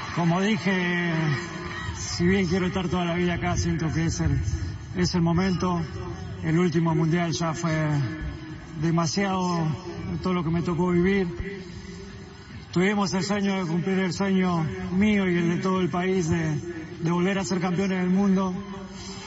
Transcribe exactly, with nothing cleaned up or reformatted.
Como dije, si bien quiero estar toda la vida acá, siento que es el, es el momento. El último mundial ya fue demasiado todo lo que me tocó vivir. Tuvimos el sueño de cumplir el sueño mío y el de todo el país de, de volver a ser campeones del mundo.